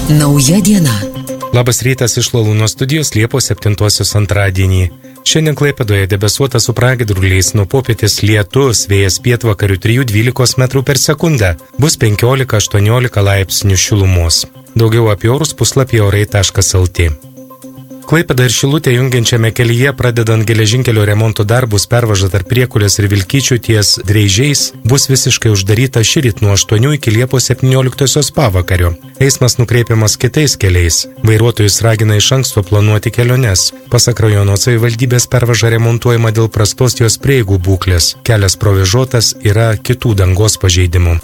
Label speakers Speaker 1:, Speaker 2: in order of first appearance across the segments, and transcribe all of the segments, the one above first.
Speaker 1: Nauja diena.
Speaker 2: Labas rytas iš Lalūno studijos Liepos 7-osios antradienį. Šiandien Klaipėdoje debesuota su pragiedruliais, nuo popietės lietus, vėjas pietvakarių 3–12 metrų per sekundę, bus 15–18 laipsnių šilumos. Daugiau apie orus puslapyje orai.lt. Klaipėdą ir Šilutę jungiančiame kelyje, pradedant geležinkelio remonto darbus, pervaža tarp Priekulės ir Vilkyčių ties Dreižiais, bus visiškai uždaryta šįryt nuo 8 iki Liepos 17 pavakario. Eismas nukreipiamas kitais keliais. Vairuotojus ragina iš anksto planuoti keliones. Pasak rajono savivaldybės, pervaža remontuojama dėl prastos jos prieigų būklės. Kelias provėžotas, yra kitų dangos pažeidimų.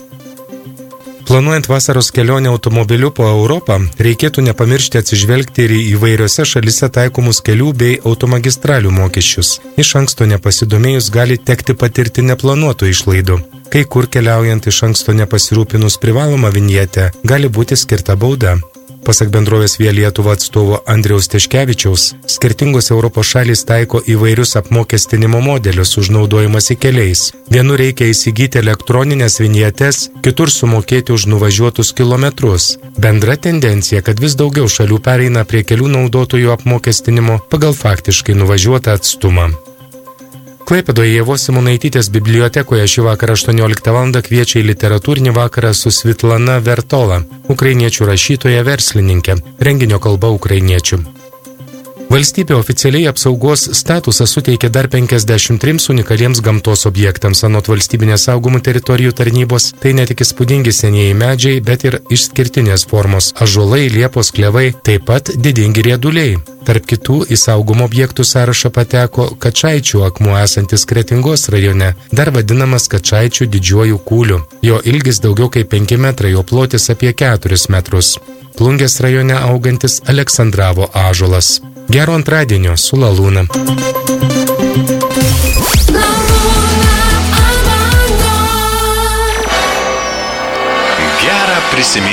Speaker 2: Planuojant vasaros kelionę automobiliu po Europą, reikėtų nepamiršti atsižvelgti ir į įvairiose šalise taikomus kelių bei automagistralių mokesčius. Iš anksto nepasidomėjus gali tekti patirti neplanuotų išlaidų. Kai kur keliaujant iš anksto nepasirūpinus privalomą vinjetę, gali būti skirta bauda. Pasak bendrovės Via Lietuva atstovo Andriaus Teškevičiaus, skirtingos Europos šalys taiko įvairius apmokestinimo modelius už naudojimąsi keliais. Vienur reikia įsigyti elektroninės vinjetes, kitur sumokėti už nuvažiuotus kilometrus. Bendra tendencija, kad vis daugiau šalių pereina prie kelių naudotojų apmokestinimo pagal faktiškai nuvažiuotą atstumą. Klaipėdoje Ievos Simonaitytės bibliotekoje šį vakarą 18 val. Kviečia į literatūrinį vakarą su Svitlana Vertola, ukrainiečių rašytoja verslininkė, renginio kalba ukrainiečių. Valstybė oficialiai apsaugos statusą suteikė dar 53 unikaliems gamtos objektams. Anot valstybinės saugomų teritorijų tarnybos, tai ne tik įspūdingi senieji medžiai, bet ir išskirtinės formos ąžuolai, liepos, klevai, taip pat didingi rieduliai. Tarp kitų į saugomų objektų sąrašą pateko Kačaičių akmuo esantis Kretingos rajone, dar vadinamas Kačaičių didžiuoju kūliu. Jo ilgis daugiau kaip 5 metrai, o plotis apie 4 metrus. Plungės rajone augantis Aleksandravo ąžuolas. Gero antradienio su Lalūna.